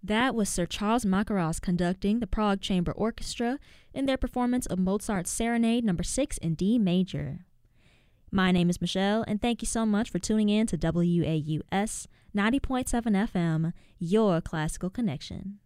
That was Sir Charles Mackerras conducting the Prague Chamber Orchestra in their performance of Mozart's Serenade No. 6 in D major. My name is Michelle, and thank you so much for tuning in to WAUS 90.7 FM, your classical connection.